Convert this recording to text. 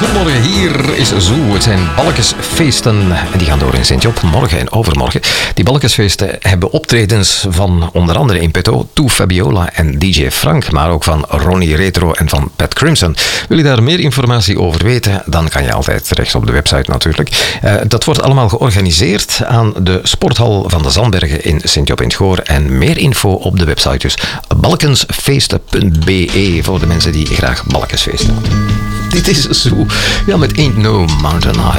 Goedemorgen, hier is Zoo. Het zijn balkensfeesten en die gaan door in Sint-Job morgen en overmorgen. Die balkensfeesten hebben optredens van onder andere in petto Toe Fabiola en DJ Frank, maar ook van Ronnie Retro en van Pat Crimson. Wil je daar meer informatie over weten, dan kan je altijd terecht op de website natuurlijk. Dat wordt allemaal georganiseerd aan de sporthal van de Zandbergen in Sint-Job in het Goor. En meer info op de website dus balkensfeesten.be voor de mensen die graag balkensfeesten. Dit is Zoo, ja, met Ain't No Mountain High.